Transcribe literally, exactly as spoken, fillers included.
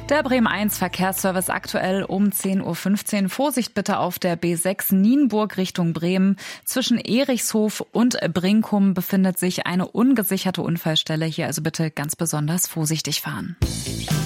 Der Bremen eins Verkehrsservice aktuell um zehn Uhr fünfzehn. Vorsicht bitte auf der B sechs Nienburg Richtung Bremen. Zwischen Erichshof und Brinkum befindet sich eine ungesicherte Unfallstelle. Hier also bitte ganz besonders vorsichtig fahren.